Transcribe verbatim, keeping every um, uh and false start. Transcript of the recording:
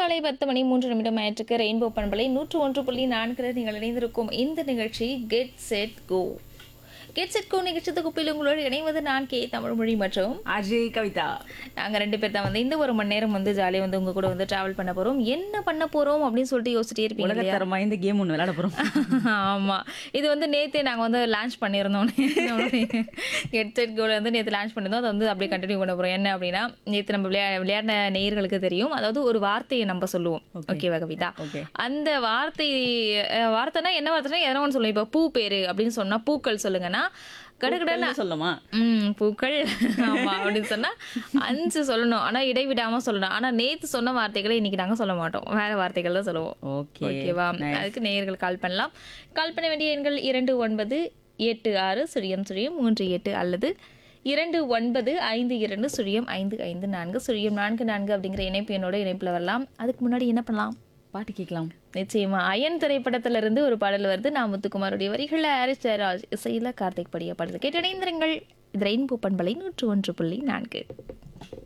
காலை பத்து மணி மூன்று நிமிடம் ஆயிற்றுக்கு ரெயின்போ பண்பலை நூற்று ஒன்று புள்ளி நான்கு நீங்கள் இணைந்திருக்கும் இந்த நிகழ்ச்சி get set go. Get set go நிகழ்ச்சி தொகுப்பில் உங்களோடு இணைவது நான் கே தமிழ்மொழி மற்றும் அஜய் கவிதா. நாங்கள் ரெண்டு பேர் தான் வந்து இந்த ஒரு மணி நேரம் வந்து ஜாலியாக வந்து உங்க கூட வந்து டிராவல் பண்ண போறோம். என்ன பண்ண போறோம் அப்படின்னு சொல்லிட்டு யோசிச்சுட்டே இருப்பீங்க இல்லையா? உலகத்தரமா இந்த கேம் ஒன்று விளையாட போறோம். ஆமா, இது வந்து நேத்தே நாங்க வந்து லான்ச் பண்ணியிருந்தோம். கெட் செட் கோல வந்து நேற்று லான்ச் பண்ணியிருந்தோம். அதை வந்து அப்படியே கண்டினியூ பண்ண போறோம். என்ன அப்படின்னா, நேற்று நம்ம விளையா விளையாடின நேயர்களுக்கு தெரியும். அதாவது ஒரு வார்த்தையை நம்ம சொல்லுவோம். ஓகேவா கவிதா? அந்த வார்த்தை வார்த்தைனா என்ன வார்த்தைனா எதனா ஒன்று சொல்லுவோம். இப்போ பூ பேரு அப்படின்னு சொன்னா பூக்கள் சொல்லுங்கன்னா கடகடன்னு சொல்லுமா? ம் பூக்கள் ஆமா அப்படின்னு சொன்னா அஞ்சு சொல்லணும். ஆனா இடைவிடாம சொல்லணும். ஆனா நேத்து சொன்ன வார்த்தைகளை இன்னைக்கு நாங்க சொல்ல மாட்டோம். வேற வார்த்தைகள் தான் சொல்லுவோம். ஓகேவா? அதுக்கு நேயர்கள் கால் பண்ணலாம். கால் பண்ண வேண்டிய எண்கள் இரண்டு ஒன்பது எட்டு ஆறு சுழியம் சுழியம் மூன்று எட்டு அல்லது இரண்டு ஒன்பது ஐந்து இரண்டு சுழியம் ஐந்து ஐந்து நான்கு சுழியம் நான்கு நான்கு அப்படிங்கிற இணைப்பு என்னோட இணைப்புல வரலாம். அதுக்கு முன்னாடி என்ன பண்ணலாம்? பாட்டு கேட்கலாம். நிச்சயமா. அயன் திரைப்படத்துல இருந்து ஒரு பாடல் வருது. நான் முத்துக்குமாருடைய வரிகளில் ஹாரிஸ் ஜெயராஜ் இசையில கார்த்திக் படிய பாடல் கேட்டு இணைந்திருங்கள். இது ரெயின்போ பண்பலை நூற்று ஒன்று புள்ளி நான்கு.